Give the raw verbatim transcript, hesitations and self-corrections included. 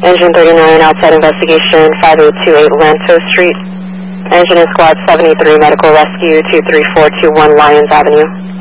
Engine thirty-nine, outside investigation, five eight two eight Lanto Street. Engine and Squad seventy-three, medical rescue, two three four two one Lyons Avenue.